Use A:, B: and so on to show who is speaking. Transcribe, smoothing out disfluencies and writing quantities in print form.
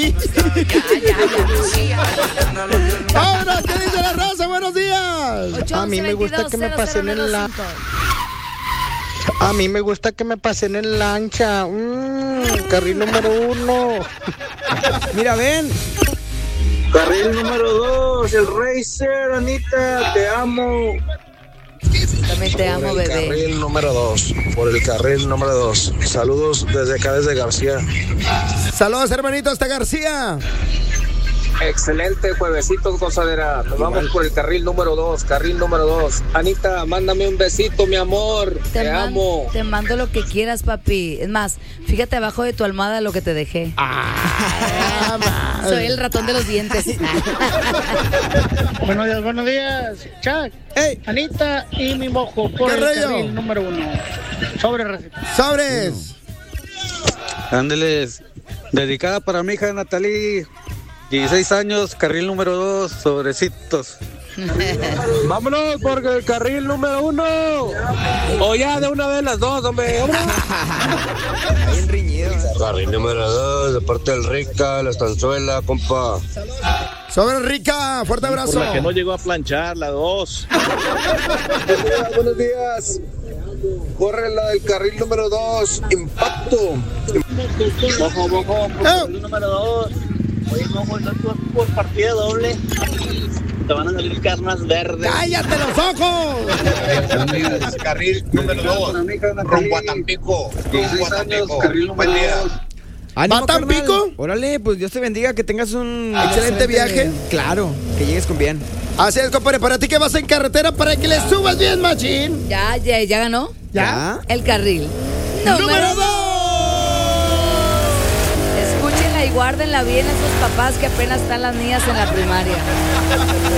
A: aquí. Ahora, ¿qué dice la raza? Buenos días.
B: A mí me gusta que me pasen en la... A mí me gusta que me pasen en lancha. Carril número 1.
C: Mira, ven.
D: Carril número 2, el Racer, Anita, te amo.
E: También te amo, bebé.
D: Carril número 2, por el carril número 2. Saludos desde acá, desde García.
A: Saludos, hermanito, hasta García.
D: Excelente juevesito, gozadera. Nos vamos por el carril número 2, carril número 2. Anita, mándame un besito, mi amor. Te amo.
E: Te mando lo que quieras, papi. Es más, fíjate abajo de tu almohada lo que te dejé. Soy el ratón de los dientes.
F: Buenos días, Chuck.
A: Hey.
F: Anita y mi mojo por
A: ¿Qué
F: el
A: rollo?
F: carril número 1.
A: Sobres.
G: Ándeles, dedicada para mi hija Natalie, 16 años, carril número 2, sobrecitos.
D: Vámonos por el carril número 1. O ya de una vez las dos, hombre.
C: Bien reñido.
D: Carril número 2, de parte del Rica, la estanzuela, compa.
A: Sobre Rica, fuerte abrazo.
D: Por la que no llegó a planchar, la 2. Buenos días. Corre la del carril número 2, impacto.
F: Mojo, carril número 2. Oye, mojo, no tú por partida doble. Te van a salir carnas verdes.
A: ¡Cállate los ojos!
D: Carril número 2, rumbo a Tampico. Rumbo a Tampico. Buen día.
C: Ánimo,
A: ¿Va a Tampico?
C: carnal. Órale, pues Dios te bendiga, que tengas un
A: Excelente viaje.
C: Claro, que llegues con bien.
A: Así es, compadre, para ti que vas en carretera, para que le subas bien, machín.
E: Ya ganó.
A: ¿Ya?
E: El carril.
A: ¡Número 2!
E: Escúchenla y guárdenla bien a esos papás que apenas están las niñas en la primaria.